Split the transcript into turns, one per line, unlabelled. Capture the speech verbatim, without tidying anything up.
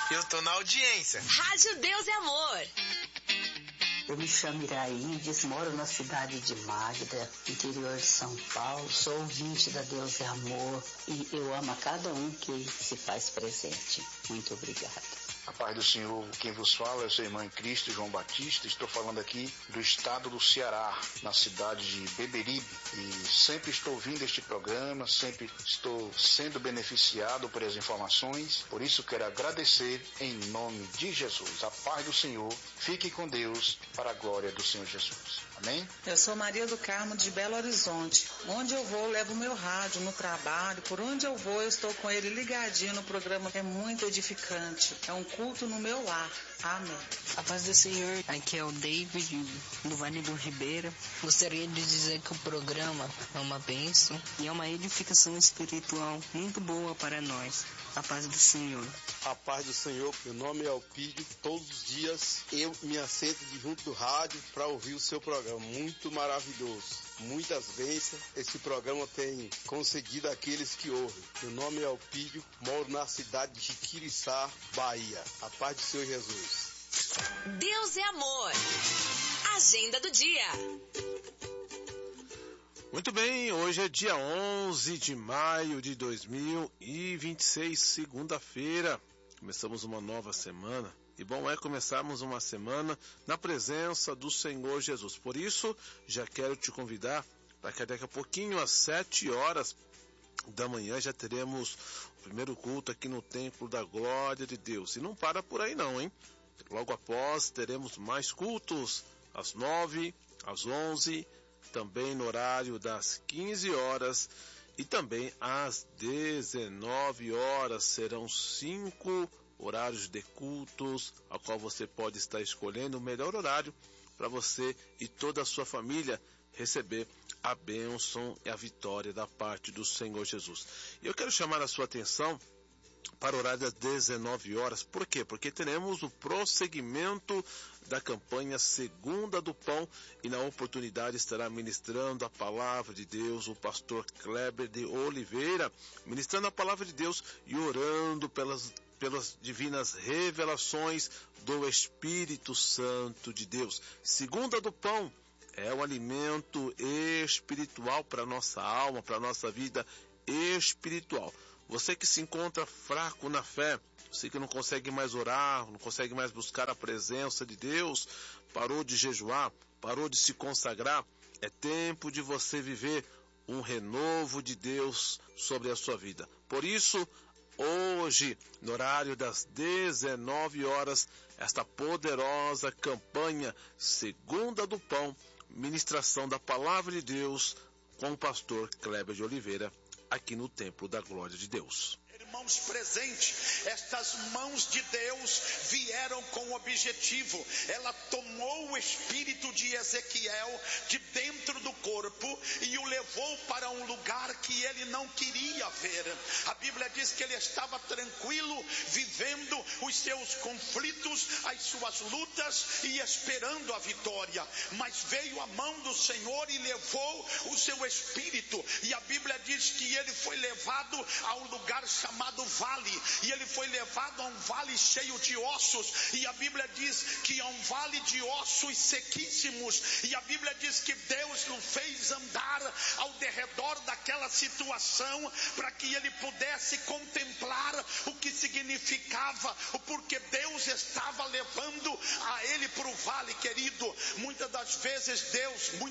Eu tô na audiência.
Rádio Deus é Amor.
Eu me chamo Iraídes, moro na cidade de Magda, interior de São Paulo. Sou ouvinte da Deus é Amor e eu amo a cada um que se faz presente. Muito obrigada.
A paz do Senhor, quem vos fala é o seu irmão em Cristo, João Batista. Estou falando aqui do estado do Ceará, na cidade de Beberibe. E sempre estou ouvindo este programa, sempre estou sendo beneficiado por as informações. Por isso quero agradecer em nome de Jesus. A paz do Senhor, fique com Deus para a glória do Senhor Jesus. Amém?
Eu sou Maria do Carmo de Belo Horizonte. Onde eu vou, eu levo meu rádio no trabalho. Por onde eu vou, eu estou com ele ligadinho no programa. É muito edificante. É um culto no meu lar. Amém.
A paz do Senhor. Aqui é o David, do Vale do Ribeira. Gostaria de dizer que o programa é uma bênção e é uma edificação espiritual muito boa para nós. A paz do Senhor.
A paz do Senhor. Meu nome é Alpídio. Todos os dias eu me assento de junto do rádio para ouvir o seu programa. Muito maravilhoso. Muitas bênçãos esse programa tem concedido àqueles que ouvem. Meu nome é Alpídio. Moro na cidade de Jiquiriçá, Bahia. A paz do Senhor Jesus.
Deus é Amor. Agenda do dia.
Muito bem, hoje é dia onze de maio de dois mil e vinte e seis, segunda-feira. Começamos uma nova semana. E bom é começarmos uma semana na presença do Senhor Jesus. Por isso, já quero te convidar para que daqui a pouquinho, às sete horas da manhã, já teremos o primeiro culto aqui no Templo da Glória de Deus. E não para por aí não, hein? Logo após, teremos mais cultos, às nove, às onze, também no horário das quinze horas e também às dezenove horas. Serão cinco horários de cultos, a qual você pode estar escolhendo o melhor horário para você e toda a sua família receber a bênção e a vitória da parte do Senhor Jesus. E eu quero chamar a sua atenção para o horário das dezenove horas. Por quê? Porque teremos o prosseguimento da campanha Segunda do Pão e na oportunidade estará ministrando a palavra de Deus o pastor Kleber de Oliveira, ministrando a palavra de Deus e orando pelas, pelas divinas revelações do Espírito Santo de Deus. Segunda do Pão é o alimento espiritual para a nossa alma, para a nossa vida espiritual. Você que se encontra fraco na fé, você que não consegue mais orar, não consegue mais buscar a presença de Deus, parou de jejuar, parou de se consagrar, é tempo de você viver um renovo de Deus sobre a sua vida. Por isso, hoje, no horário das dezenove horas, esta poderosa campanha Segunda do Pão, ministração da Palavra de Deus com o pastor Kleber de Oliveira, aqui no Templo da Glória de Deus.
Irmãos presentes, estas mãos de Deus vieram com o objetivo. Ela tomou o espírito de Ezequiel de dentro do corpo e o levou para um lugar que ele não queria ver. A Bíblia diz que ele estava tranquilo, vivendo os seus conflitos, as suas lutas e esperando a vitória. Mas veio a mão do Senhor e levou o seu espírito. E a Bíblia diz que ele foi levado a um lugar chamado chamado vale, e ele foi levado a um vale cheio de ossos, e a Bíblia diz que é um vale de ossos sequíssimos, e a Bíblia diz que Deus o fez andar ao derredor daquela situação, para que ele pudesse contemplar o que significava, o porquê Deus estava levando a ele para o vale, querido. Muitas das vezes Deus,